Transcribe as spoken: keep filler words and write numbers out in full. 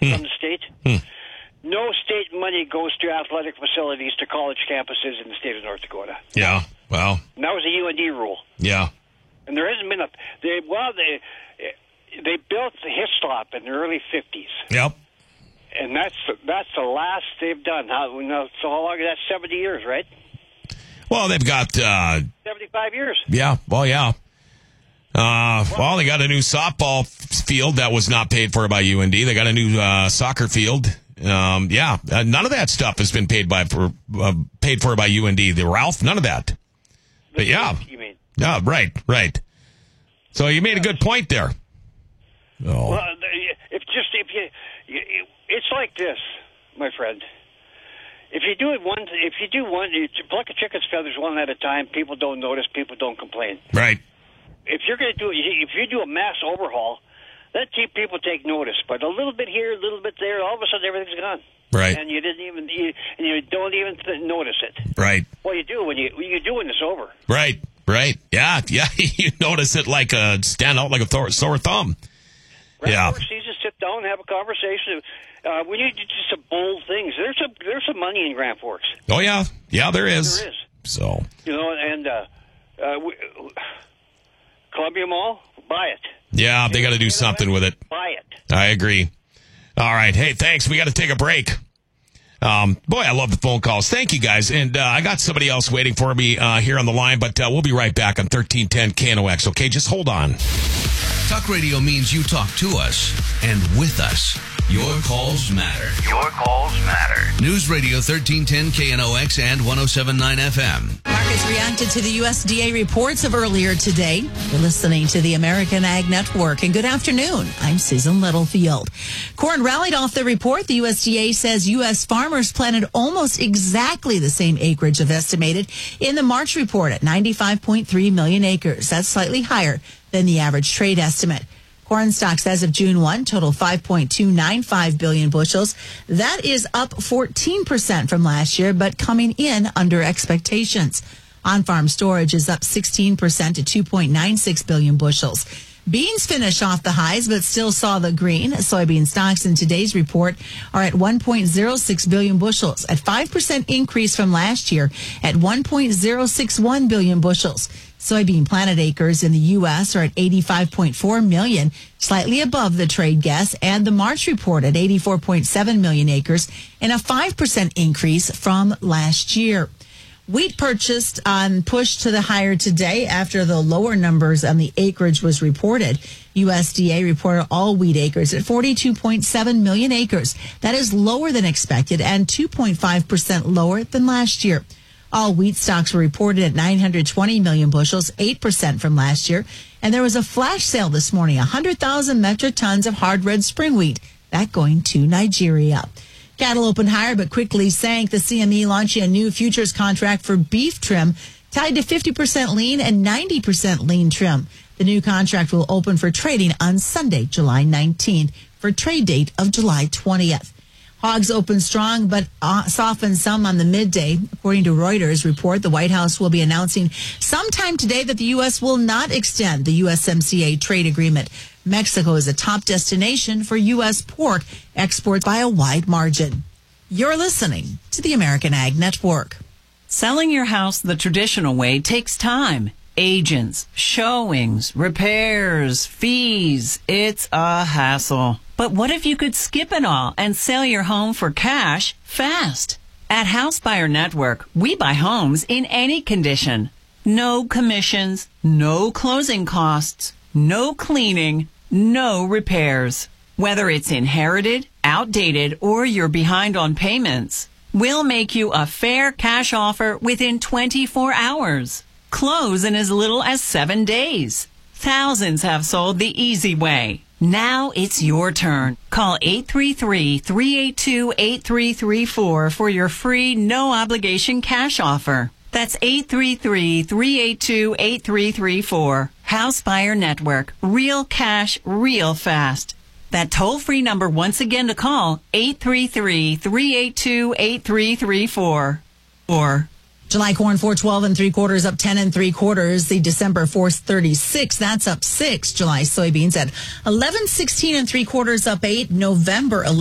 from the state. Hmm. No state money goes to athletic facilities to college campuses in the state of North Dakota. Yeah, well. And that was a U N D rule. Yeah. And there hasn't been a... They, well, they they built the Hislop in the early fifties. Yep. And that's that's the last they've done. How, so how long is that? seventy years, right? Well, they've got... Uh, seventy-five years. Yeah, well, yeah. Uh, well, they got a new softball field that was not paid for by U N D. They got a new uh, soccer field. Um, yeah, uh, none of that stuff has been paid by for uh, paid for by U N D. The Ralph, none of that. But yeah, you mean? Yeah, right, right. So you made a good point there. Oh. Well, if just if you, it's like this, my friend. If you do it one, if you do one, you pluck a chicken's feathers one at a time. People don't notice. People don't complain. Right. If you're going to do, if you do a mass overhaul, let people take notice. But a little bit here, a little bit there, all of a sudden everything's gone. Right. And you didn't even, you, and you don't even th- notice it. Right. Well, you do when you when you do when it's over. Right. Right. Yeah. Yeah. You notice it like a stand out like a th- sore thumb. Right. Yeah. First, you just sit down and have a conversation. Uh, we need just some bold things. There's some there's some money in Grand Forks. Oh yeah. Yeah, there is. There is. So. You know, and uh, uh, we, Columbia Mall, buy it. Yeah, they got to do something with it. Buy it. I agree. All right. Hey, thanks. We got to take a break. Um, boy, I love the phone calls. Thank you, guys. And uh, I got somebody else waiting for me uh, here on the line, but uh, we'll be right back on thirteen ten K N O X. Okay, just hold on. Talk radio means you talk to us and with us. Your calls matter. Your calls matter. News Radio thirteen ten K N O X and one oh seven point nine F M. Markets reacted to the U S D A reports of earlier today. You're listening to the American Ag Network. And good afternoon. I'm Susan Littlefield. Corn rallied off the report. The U S D A says U S farmers planted almost exactly the same acreage of estimated in the March report at ninety-five point three million acres. That's slightly higher than the average trade estimate. Corn stocks as of June first total five point two nine five billion bushels. That is up fourteen percent from last year, but coming in under expectations. On-farm storage is up sixteen percent to two point nine six billion bushels. Beans finished off the highs, but still saw the green. Soybean stocks in today's report are at one point zero six billion bushels, a five percent increase from last year at one point zero six one billion bushels. Soybean planted acres in the U S are at eighty-five point four million, slightly above the trade guess, and the March report at eighty-four point seven million acres, and a five percent increase from last year. Wheat purchased on push to the higher today after the lower numbers on the acreage was reported. U S D A reported all wheat acres at forty-two point seven million acres. That is lower than expected and two point five percent lower than last year. All wheat stocks were reported at nine hundred twenty million bushels, eight percent from last year. And there was a flash sale this morning, one hundred thousand metric tons of hard red spring wheat, that going to Nigeria. Cattle opened higher but quickly sank. The C M E launching a new futures contract for beef trim tied to fifty percent lean and ninety percent lean trim. The new contract will open for trading on Sunday, July nineteenth, for trade date of July twentieth. Hogs opened strong but uh, softened some on the midday. According to Reuters report, the White House will be announcing sometime today that the U S will not extend the U S M C A trade agreement. Mexico is a top destination for U S pork exports by a wide margin. You're listening to the American Ag Network. Selling your house the traditional way takes time. Agents, showings, repairs, fees. It's a hassle. But what if you could skip it all and sell your home for cash fast? At House Buyer Network, we buy homes in any condition. No commissions, no closing costs, no cleaning, no repairs. Whether it's inherited, outdated, or you're behind on payments, we'll make you a fair cash offer within twenty-four hours. Close in as little as seven days. Thousands have sold the easy way. Now it's your turn. Call eight three three, three eight two, eight three three four for your free, no-obligation cash offer. That's eight three three, three eight two, eight three three four. House Buyer Network. Real cash, real fast. That toll-free number once again to call, eight three three, three eight two, eight three three four. Or July corn four twelve and three quarters up ten and three quarters. The December four thirty-six, that's up six. July soybeans at eleven sixteen and three quarters up eight. November eleven